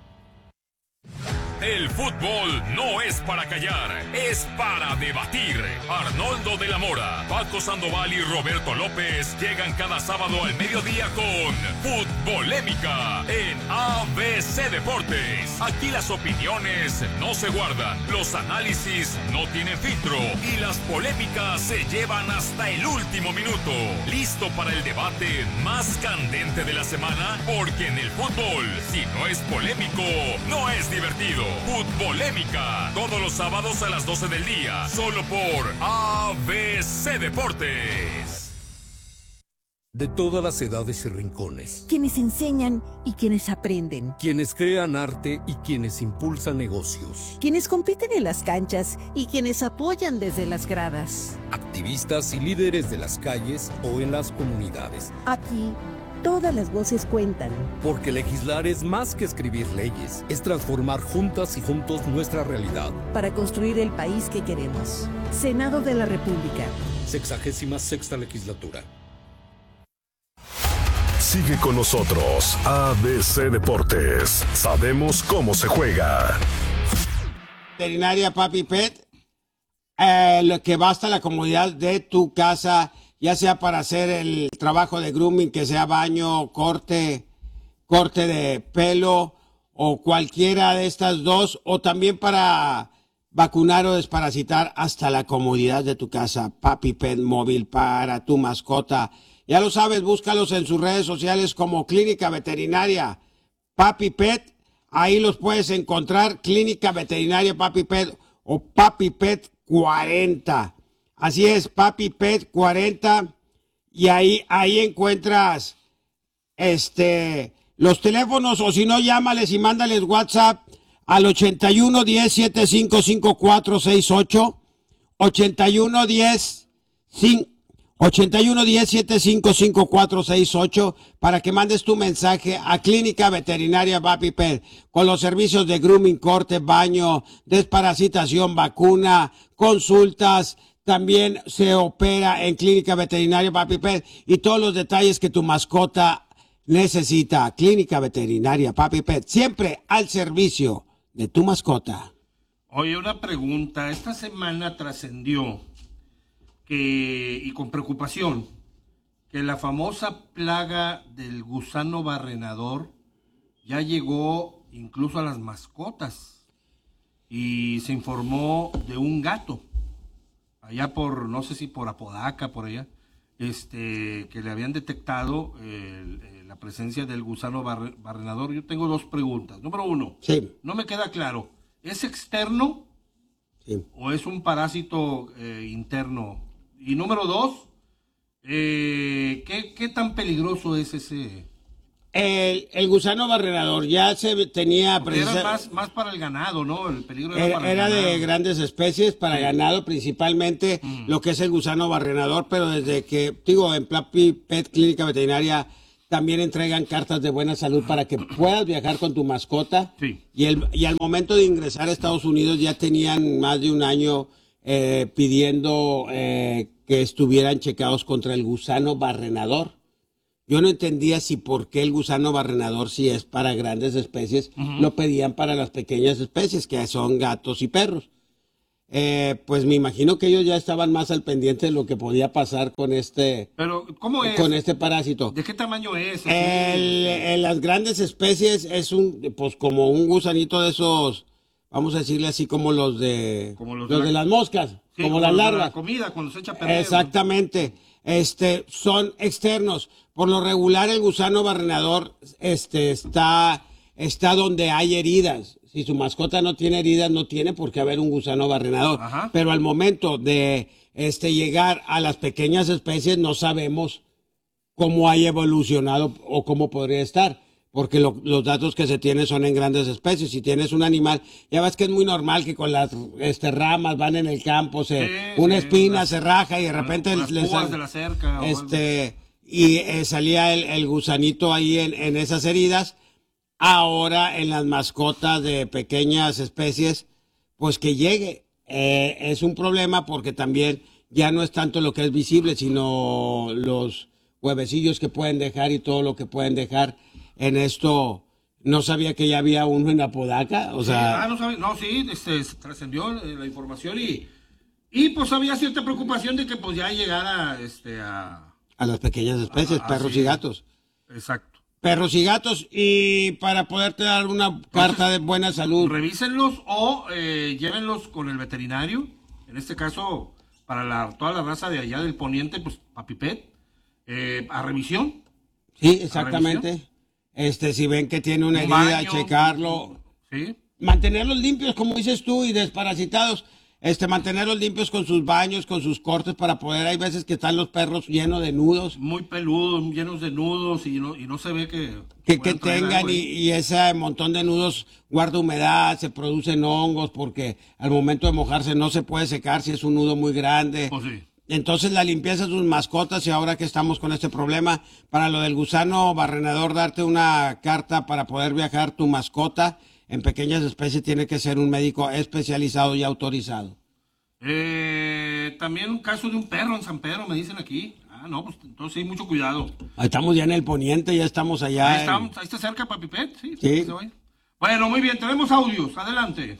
El fútbol no es para callar, es para debatir. Arnoldo de la Mora, Paco Sandoval y Roberto López llegan cada sábado al mediodía con Futbolémica en A B C Deportes. Aquí las opiniones no se guardan, los análisis no tienen filtro y las polémicas se llevan hasta el último minuto. ¿Listo para el debate más candente de la semana? Porque en el fútbol, si no es polémico, no es divertido. Futbolémica, todos los sábados a las doce del día, solo por A B C Deportes. De todas las edades y rincones. Quienes enseñan y quienes aprenden. Quienes crean arte y quienes impulsan negocios. Quienes compiten en las canchas y quienes apoyan desde las gradas. Activistas y líderes de las calles o en las comunidades. Aquí, todas las voces cuentan. Porque legislar es más que escribir leyes, es transformar juntas y juntos nuestra realidad. Para construir el país que queremos. Senado de la República. Sexagésima sexta legislatura. Sigue con nosotros, A B C Deportes. Sabemos cómo se juega. Veterinaria Papi Pet, eh, lo que va hasta la comodidad de tu casa, ya sea para hacer el trabajo de grooming, que sea baño, corte, corte de pelo o cualquiera de estas dos, o también para vacunar o desparasitar hasta la comodidad de tu casa. Papi Pet móvil para tu mascota. Ya lo sabes, búscalos en sus redes sociales como Clínica Veterinaria Papi Pet. Ahí los puedes encontrar, Clínica Veterinaria Papi Pet o Papi Pet cuarenta. Así es, Papi Pet cuarenta. Y ahí, ahí encuentras este, los teléfonos, o si no, llámales y mándales WhatsApp al ochenta y uno diez setenta y cinco cincuenta y cuatro sesenta y ocho. ochenta y uno diez ochenta y uno diez setenta y cinco cincuenta y cuatro sesenta y ocho para que mandes tu mensaje a Clínica Veterinaria Papi Pet con los servicios de grooming, corte, baño, desparasitación, vacuna, consultas. También se opera en Clínica Veterinaria Papi Pet y todos los detalles que tu mascota necesita. Clínica Veterinaria Papi Pet, siempre al servicio de tu mascota. Oye, una pregunta. Esta semana trascendió que, y con preocupación, que la famosa plaga del gusano barrenador ya llegó incluso a las mascotas y se informó de un gato allá por, no sé si por Apodaca, por allá, este, que le habían detectado eh, eh, la presencia del gusano barre, barrenador. Yo tengo dos preguntas. Número uno, sí. No me queda claro, ¿es externo sí. o es un parásito eh, interno? Y número dos, eh, ¿qué, ¿qué tan peligroso es ese? El, el gusano barrenador ya se tenía... Era más, más para el ganado, ¿no? El peligro era, era para el Era ganado. de grandes especies, para sí. ganado principalmente, mm. lo que es el gusano barrenador, pero desde que, digo, en Papi Pet Clínica Veterinaria también entregan cartas de buena salud para que puedas viajar con tu mascota. Sí. Y, el, y al momento de ingresar a Estados Unidos ya tenían más de un año eh, pidiendo eh, que estuvieran checados contra el gusano barrenador. Yo no entendía si por qué el gusano barrenador, si es para grandes especies, uh-huh. lo pedían para las pequeñas especies, que son gatos y perros. Eh, pues me imagino que ellos ya estaban más al pendiente de lo que podía pasar con este, Pero, ¿cómo es? con este parásito. ¿De qué tamaño es? El, en las grandes especies es un, pues como un gusanito de esos, vamos a decirle así como los de, como los, los de, de la, las moscas, sí, como, como las larvas. De la comida cuando se echa a perder. Exactamente. ¿No? Este, son externos. Por lo regular el gusano barrenador este, está, está donde hay heridas. Si su mascota no tiene heridas, no tiene por qué haber un gusano barrenador. Ajá. Pero al momento de este, llegar a las pequeñas especies, no sabemos cómo haya evolucionado o cómo podría estar. porque lo, los datos que se tienen son en grandes especies. Si tienes un animal, ya ves que es muy normal que con las este, ramas van en el campo, se, sí, una sí, espina las, se raja y de repente las les púas de la cerca, este y eh, salía el, el gusanito ahí en, en esas heridas. Ahora en las mascotas de pequeñas especies, pues que llegue. Eh, es un problema porque también ya no es tanto lo que es visible, sino los huevecillos que pueden dejar y todo lo que pueden dejar en esto. No sabía que ya había uno en Apodaca, o sea... Sí, ah, no, sabía, no, sí, este, trascendió la información y, y pues había cierta preocupación de que pues ya llegara este, a... A las pequeñas especies, a, perros sí, y gatos. Exacto. Perros y gatos, y para poderte dar una Entonces, carta de buena salud. Revísenlos o eh, llévenlos con el veterinario, en este caso, para la, toda la raza de allá del poniente, pues Papi Pet, eh, a revisión. Sí, exactamente. Revisión. Este, si ven que tiene una herida, baño, checarlo. Sí. Mantenerlos limpios, como dices tú, y desparasitados. Este, mantenerlos limpios con sus baños, con sus cortes para poder, hay veces que están los perros llenos de nudos. Muy peludos, llenos de nudos y no, y no se ve que... Que, que tengan y, y ese montón de nudos guarda humedad, se producen hongos porque al momento de mojarse no se puede secar si es un nudo muy grande. Oh, sí. Entonces la limpieza de sus mascotas y ahora que estamos con este problema, para lo del gusano barrenador, darte una carta para poder viajar tu mascota. En pequeñas especies tiene que ser un médico especializado y autorizado. Eh, también un caso de un perro en San Pedro, me dicen aquí. Ah, no, pues entonces sí, mucho cuidado. Estamos ya en el poniente, ya estamos allá. Ahí, estamos, en... ahí está cerca Papi Pet, sí. Sí. Bueno, muy bien, tenemos audios, adelante.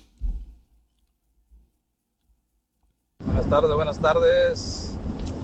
Buenas tardes, buenas tardes.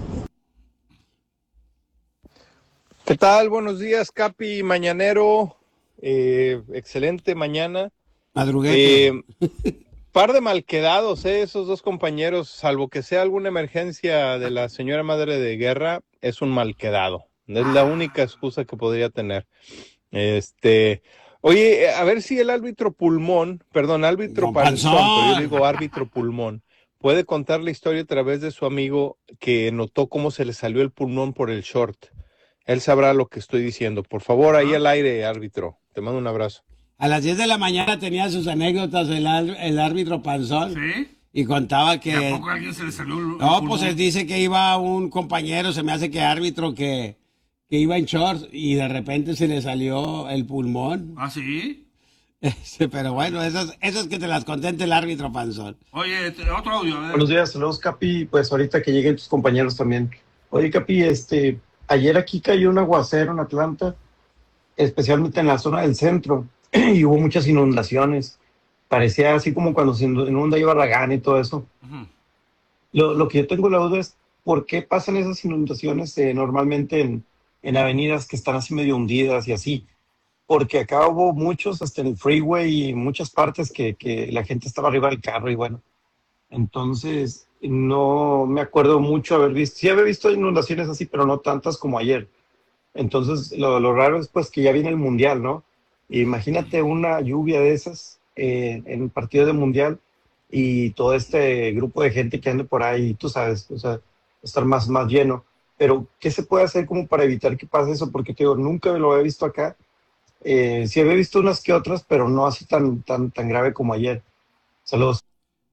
¿Qué tal? Buenos días, Capi Mañanero. Eh, excelente mañana. Madruguete. Eh, par de malquedados, eh, esos dos compañeros, salvo que sea alguna emergencia de la señora madre de guerra, es un malquedado. Es la única excusa que podría tener. Este, oye, a ver si el árbitro Pulmón, perdón, árbitro Panzón, pero yo digo árbitro Pulmón, puede contar la historia a través de su amigo que notó cómo se le salió el pulmón por el short. Él sabrá lo que estoy diciendo. Por favor, ahí al aire, árbitro. Te mando un abrazo. A las diez de la mañana tenía sus anécdotas el, el árbitro Panzón. ¿Sí? Y contaba que... ¿Y a poco a alguien se le salió el, el No, pulmón? pues él dice que iba un compañero, se me hace que árbitro, que, que iba en shorts y de repente se le salió el pulmón. ¿Ah, sí? Sí, pero bueno, esas, esas que te las contente el árbitro Panzón. Oye, otro audio. A ver. Buenos días, saludos, Capi. Pues ahorita que lleguen tus compañeros también. Oye, Capi, este... ayer aquí cayó un aguacero en Atlanta, especialmente en la zona del centro, y hubo muchas inundaciones. Parecía así como cuando se inunda Barragán y todo eso. Uh-huh. Lo, lo que yo tengo la duda es por qué pasan esas inundaciones eh, normalmente en, en avenidas que están así medio hundidas y así. Porque acá hubo muchos, hasta en el freeway y muchas partes que, que la gente estaba arriba del carro y bueno. Entonces... no me acuerdo mucho haber visto, sí había visto inundaciones así, pero no tantas como ayer. Entonces, lo, lo raro es pues que ya viene el Mundial, ¿no? Imagínate una lluvia de esas eh, en el partido de Mundial y todo este grupo de gente que ande por ahí, tú sabes, o sea, estar más, más lleno. Pero, ¿qué se puede hacer como para evitar que pase eso? Porque, te digo, nunca lo había visto acá. Eh, sí había visto unas que otras, pero no así tan, tan, tan grave como ayer. Saludos.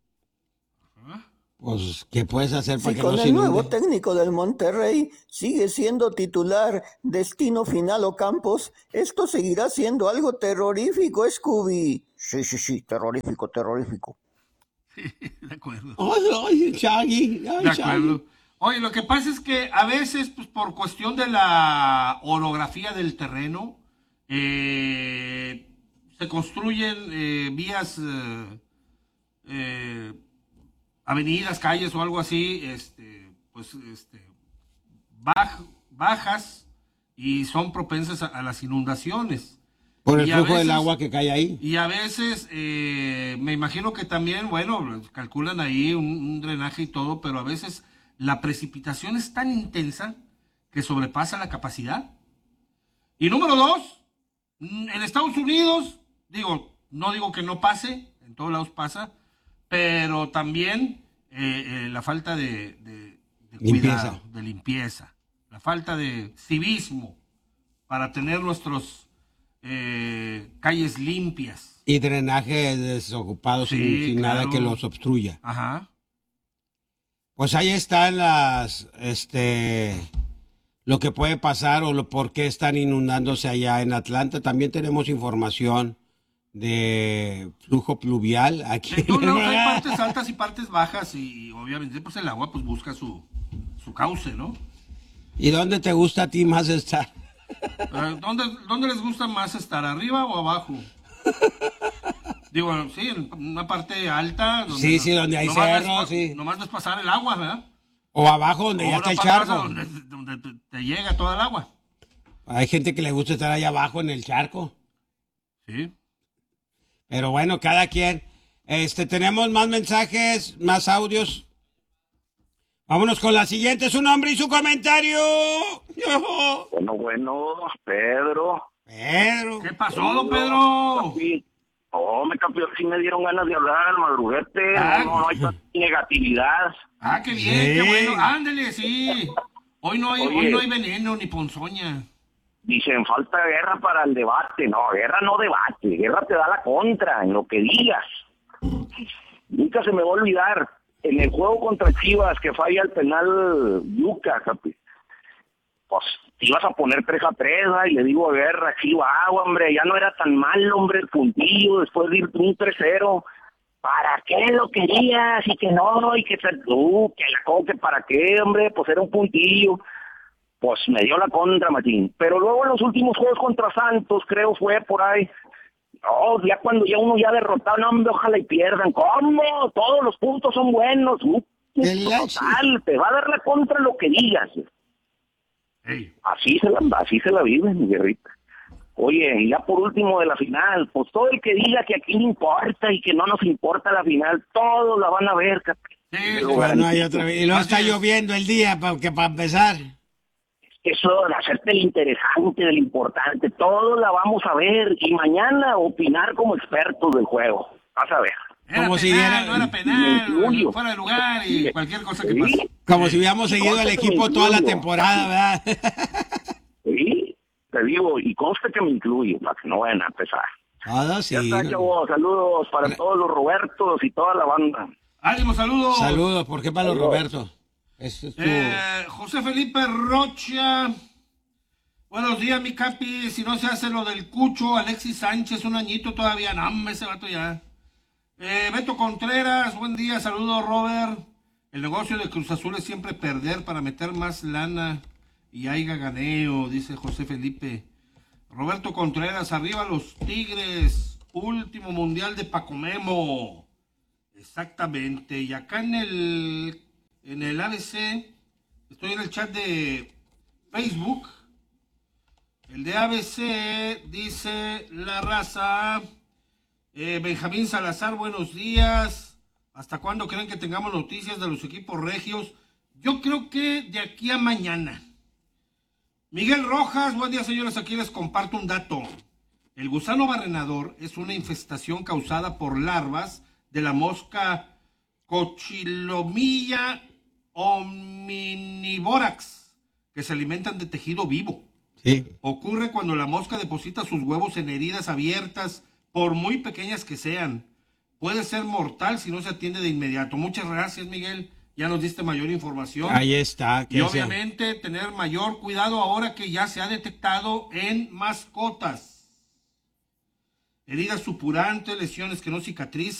Pues, ¿qué puedes hacer para si que con no el se nuevo inunde? técnico del Monterrey sigue siendo titular Destino Final Ocampos, esto seguirá siendo algo terrorífico, Scooby. Sí, sí, sí, terrorífico, terrorífico. De acuerdo. Ay, ay, Chagui, ay, De Chagui. acuerdo. Oye, lo que pasa es que a veces, pues por cuestión de la orografía del terreno, eh, se construyen eh, vías... Eh, eh, avenidas, calles o algo así, este, pues, este, baj, bajas y son propensas a, a las inundaciones. Por el y flujo veces, del agua que cae ahí. Y a veces, eh, me imagino que también, bueno, calculan ahí un, un drenaje y todo, pero a veces la precipitación es tan intensa que sobrepasa la capacidad. Y número dos, en Estados Unidos, digo, no digo que no pase, en todos lados pasa, pero también eh, eh, la falta de, de, de limpieza. cuidado, de limpieza, la falta de civismo para tener nuestros eh, calles limpias. Y drenaje desocupado, sí, sin, sin claro. nada que los obstruya. Ajá. Pues ahí están las, este, lo que puede pasar o lo, por qué están inundándose allá en Atlanta. También tenemos información de flujo pluvial aquí. En todos lados hay partes altas y partes bajas y obviamente pues el agua pues busca su, su cauce, ¿no? ¿Y dónde te gusta a ti más estar? ¿Dónde, ¿Dónde les gusta más estar, arriba o abajo? Digo, sí, en una parte alta. Donde sí, no, sí, donde hay cerros, sí. Nomás no es pasar el agua, ¿verdad? O abajo, donde o ya está el charco. Donde, donde te, te llega toda el agua. Hay gente que le gusta estar allá abajo en el charco. Sí. Pero bueno, cada quien. Este, tenemos más mensajes, más audios. Vámonos con la siguiente, su nombre y su comentario. Bueno, bueno, Pedro. Pedro. ¿Qué pasó, don Pedro? Oh, me campeón, sí me dieron ganas de hablar al madruguete. Ah, no, no hay tanta negatividad. Ah, qué bien, sí. Qué bueno. Ándale, sí. Hoy no hay, Oye, hoy no hay veneno ni ponzoña. Dicen, falta guerra para el debate. No, guerra no debate. Guerra te da la contra en lo que digas. Nunca se me va a olvidar. En el juego contra Chivas, que falla el penal Yuca, capi. Pues te ibas a poner tres a tres, y le digo a Guerra, Chivas, hombre, ya no era tan mal, hombre, el puntillo, después de ir un tres cero. ¿Para qué lo querías? Y que no, y que tú, que la coque, ¿para qué, hombre? Pues era un puntillo. Pues me dio la contra, Machín. Pero luego en los últimos juegos contra Santos, creo fue por ahí. No, ya cuando ya uno ya derrotado, no, hombre, ojalá y pierdan. ¿Cómo? Todos los puntos son buenos. Uh, total, te va a dar la contra lo que digas. Hey. Así se la, así se la vive, mi guerrita. Oye, y ya por último de la final, pues todo el que diga que aquí no importa y que no nos importa la final, todos la van a ver, capi. Sí, bueno, hay otra vez. Y luego está lloviendo el día, para que para empezar. Eso de hacerte el interesante, del importante, todo la vamos a ver y mañana opinar como expertos del juego. Vas a ver. Era como penal, si diera, no era penal, fuera de lugar y sí. Cualquier cosa que pase. Sí. Como si hubiéramos seguido al equipo toda la temporada, ¿verdad? Sí, te digo, y conste que me incluye, para que no vayan a empezar. Ah, sí. Ya está, chavos, saludos para sí. todos los Robertos y toda la banda. ¡Ánimo, saludos! Saludos, ¿por qué para los Robertos? Es tu... eh, José Felipe Rocha. Buenos días, mi capi. Si no se hace lo del Cucho, Alexis Sánchez, un añito todavía. No, ese vato ya. Eh, Beto Contreras, buen día. Saludos, Robert. El negocio de Cruz Azul es siempre perder para meter más lana y haya ganeo, dice José Felipe. Roberto Contreras, arriba los Tigres. Último mundial de Paco Memo. Exactamente. Y acá en el... En el A B C, estoy en el chat de Facebook. El de A B C dice la raza. Eh, Benjamín Salazar, buenos días. ¿Hasta cuándo creen que tengamos noticias de los equipos regios? Yo creo que de aquí a mañana. Miguel Rojas, buen día, señores. Aquí les comparto un dato. El gusano barrenador es una infestación causada por larvas de la mosca Cochilomilla omnivorax, que se alimentan de tejido vivo. Sí. Ocurre cuando la mosca deposita sus huevos en heridas abiertas, por muy pequeñas que sean. Puede ser mortal si no se atiende de inmediato. Muchas gracias, Miguel. Ya nos diste mayor información. Ahí está. Y obviamente sea? tener mayor cuidado ahora que ya se ha detectado en mascotas. Heridas supurantes, lesiones que no cicatrizan.